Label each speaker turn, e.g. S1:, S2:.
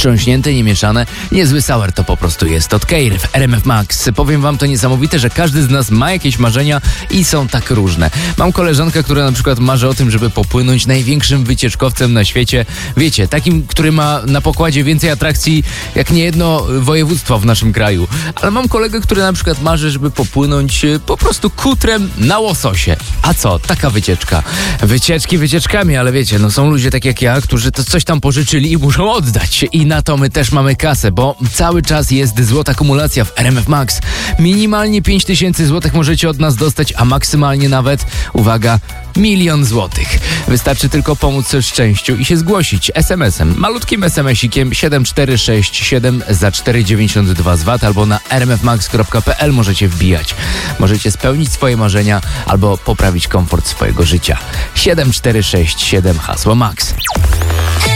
S1: wstrząśnięte, nie mieszane. Niezły sour to po prostu jest od Care w RMF Max. Powiem wam, to niesamowite, że każdy z nas ma jakieś marzenia i są tak różne. Mam koleżankę, która na przykład marzy o tym, żeby popłynąć największym wycieczkowcem na świecie. Wiecie, takim, który ma na pokładzie więcej atrakcji jak niejedno województwo w naszym kraju. Ale mam kolegę, który na przykład marzy, żeby popłynąć po prostu kutrem na łososie. A co? Taka wycieczka. Wycieczki wycieczkami, ale wiecie, no są ludzie tak jak ja, którzy to coś tam pożyczyli i muszą oddać. I na to my też mamy kasę, bo cały czas jest złota kumulacja w RMF Max. Minimalnie 5000 złotych możecie od nas dostać, a maksymalnie nawet, uwaga, 1 000 000 złotych. Wystarczy tylko pomóc szczęściu i się zgłosić SMS-em, malutkim SMS-ikiem 7467 za 4,92 z VAT albo na rmfmax.pl możecie wbijać. Możecie spełnić swoje marzenia albo poprawić komfort swojego życia. 7467 hasło MAX.